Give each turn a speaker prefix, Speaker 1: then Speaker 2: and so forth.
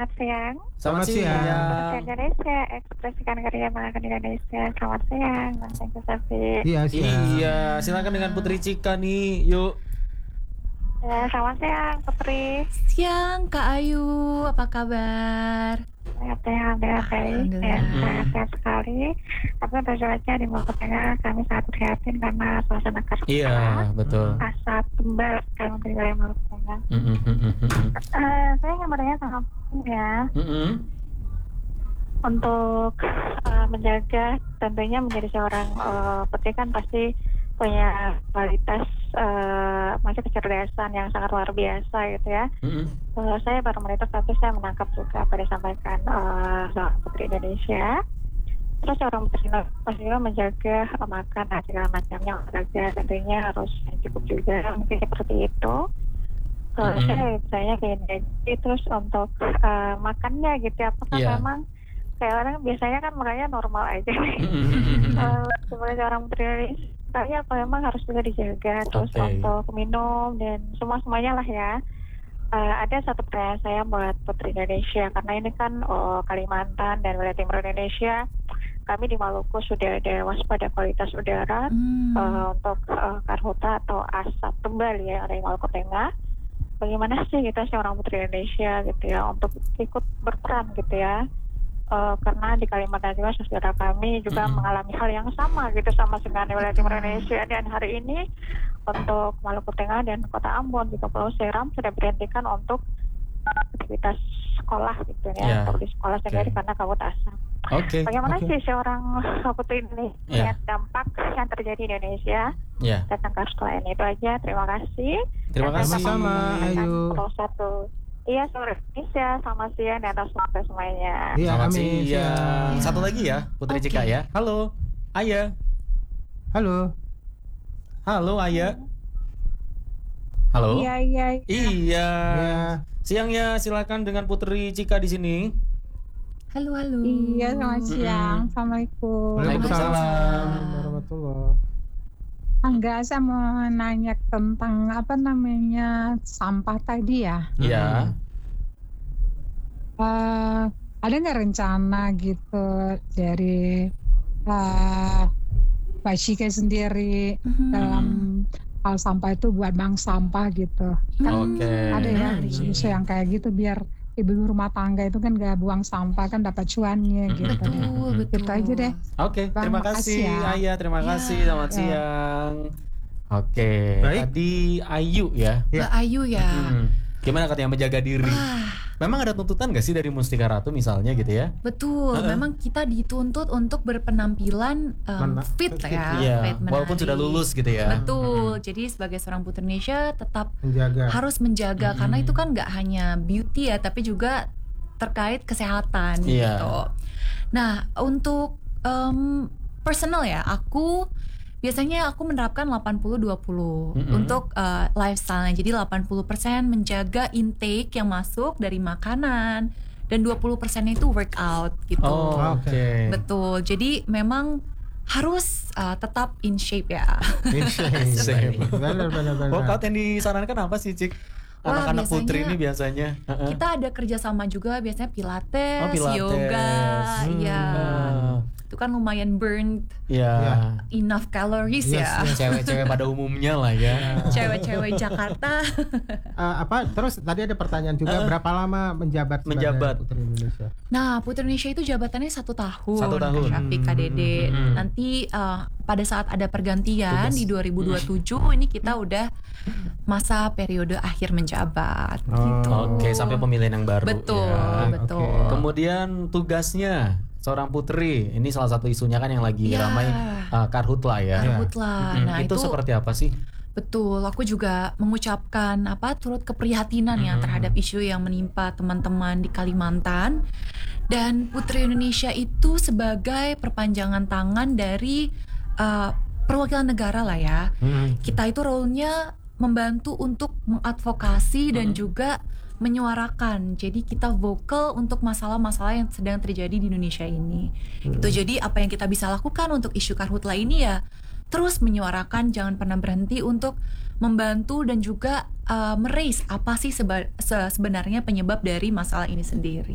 Speaker 1: selamat siang.
Speaker 2: Selamat siang.
Speaker 1: Putri Indonesia, ekspresikan karya makan Indonesia. Selamat siang, Bang Tengku Safi.
Speaker 2: Iya, silakan dengan Putri Cika nih, yuk.
Speaker 1: Ya, selamat siang, Putri.
Speaker 3: Siang Kak Ayu, apa kabar?
Speaker 1: Sehat, baik. Ya, sehat sekali. Tapi untuk cuaca di Bogor Tengah kami sangat prihatin karena suasana kerja.
Speaker 2: Iya, betul.
Speaker 1: Asap tebal kalau di wilayah Bogor Tengah. Saya ingin bertanya sama ya. Untuk menjaga, tentunya menjadi seorang putri kan pasti punya kualitas masih kecerdasan yang sangat luar biasa gitu ya. Saya baru monitor tapi saya menangkap juga pada disampaikan seorang putri Indonesia. Terus seorang putri Indonesia menjaga makan segala macamnya, olahraga tentunya harus cukup juga, mungkin seperti itu. Saya kayak terus untuk makannya gitu, apakah memang kayak orang biasanya kan makanya normal aja nih. Sebagai seorang putri Indonesia, apa memang harus juga dijaga. Terus untuk minum dan semuanya lah ya. Ada satu pertanyaan saya buat Putri Indonesia, karena ini kan Kalimantan dan wilayah timur Indonesia, kami di Maluku sudah ada waspada kualitas udara untuk karhutla atau asap tebal ya dari Maluku Tengah. Bagaimana sih kita seorang Putri Indonesia gitu ya untuk ikut berperan gitu ya? Karena di Kalimantan juga saudara kami juga mengalami hal yang sama gitu sama dengan wilayah timur Indonesia, dan hari ini untuk Maluku Tengah dan Kota Ambon juga Pulau Seram sudah berhentikan untuk aktivitas sekolah gitu ya, untuk di sekolah sendiri karena kabut asap. Bagaimana sih seorang putri Indonesia dampak yang terjadi di Indonesia tentang karhutla ini? Itu aja, terima kasih.
Speaker 2: Terima kasih
Speaker 4: sama Ayu.
Speaker 1: Iya, sore Indonesia, selamat siang dan atas waktu semuanya.
Speaker 4: Iya,
Speaker 2: selamat siang. Satu lagi ya, Putri Cika ya. Halo, Aya.
Speaker 4: Halo.
Speaker 2: Halo, Aya. Halo. Iya. Siangnya silakan dengan Putri Cika di sini.
Speaker 3: Halo.
Speaker 5: Iya, selamat siang. Assalamualaikum.
Speaker 4: Waalaikumsalam warahmatullahi.
Speaker 5: Enggak, saya mau nanya tentang sampah tadi ya.
Speaker 2: Iya.
Speaker 5: Ada nggak rencana gitu dari Mbak Shika sendiri dalam hal sampah itu buat bank sampah gitu? Kan ada ya isu yang kayak gitu, biar ibu rumah tangga itu kan nggak buang sampah kan dapat cuannya gitu.
Speaker 3: Betul.
Speaker 5: Itu aja deh.
Speaker 2: Terima kasih Aya, terima kasih, selamat siang.
Speaker 4: Baik.
Speaker 2: Tadi Ayu ya.
Speaker 3: Mbak Ayu ya.
Speaker 2: Gimana katanya menjaga diri? Memang ada tuntutan gak sih dari Mustika Ratu misalnya gitu ya?
Speaker 3: Betul, memang kita dituntut untuk berpenampilan fit ya, fit menarik.
Speaker 2: Walaupun sudah lulus gitu ya.
Speaker 3: Betul, jadi sebagai seorang putri Indonesia tetap harus menjaga, karena itu kan gak hanya beauty ya, tapi juga terkait kesehatan gitu. Nah, untuk personal ya, biasanya aku menerapkan 80-20 untuk lifestyle-nya. Jadi 80% menjaga intake yang masuk dari makanan dan 20% itu workout gitu. Betul. Jadi memang harus tetap in shape ya.
Speaker 4: In shape. Benar.
Speaker 2: Workout yang disarankan apa sih, Cik? Anak-anak putri ini biasanya
Speaker 3: kita ada kerjasama juga, biasanya pilates. Yoga, itu kan lumayan burn enough calories ya.
Speaker 2: Cewek-cewek pada umumnya lah ya.
Speaker 3: Cewek-cewek Jakarta.
Speaker 4: Terus tadi ada pertanyaan juga, berapa lama menjabat Putri Indonesia?
Speaker 3: Nah, Putri Indonesia itu jabatannya 1 tahun.
Speaker 2: 1 tahun.
Speaker 3: Syafiq KDD. Nanti pada saat ada pergantian di 2027 ini kita udah masa periode akhir menjabat gitu.
Speaker 2: Sampai pemilihan yang baru.
Speaker 3: Betul.
Speaker 2: Kemudian tugasnya seorang putri, ini salah satu isunya kan yang lagi ramai karhutla ya.
Speaker 3: Nah,
Speaker 2: itu seperti apa sih?
Speaker 3: Betul, aku juga mengucapkan turut keprihatinan ya terhadap isu yang menimpa teman-teman di Kalimantan. Dan Putri Indonesia itu sebagai perpanjangan tangan dari perwakilan negara lah ya. Kita itu role-nya membantu untuk mengadvokasi dan juga menyuarakan. Jadi kita vokal untuk masalah-masalah yang sedang terjadi di Indonesia ini. Itu jadi apa yang kita bisa lakukan untuk isu karhutla ini ya terus menyuarakan, jangan pernah berhenti untuk membantu dan juga meraise apa sih sebenarnya penyebab dari masalah ini sendiri.